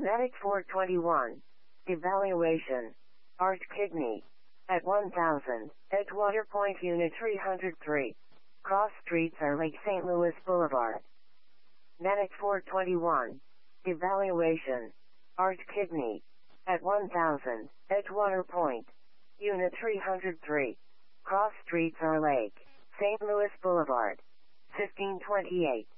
Medic 421. Evaluation. Arch kidney. At 1000, Edgewater Point Unit 303. Cross Streets are Lake St. Louis Boulevard. Medic 421. Evaluation. Arch kidney. At 1000, Edgewater Point. Unit 303. Cross Streets are Lake St. Louis Boulevard. 1528.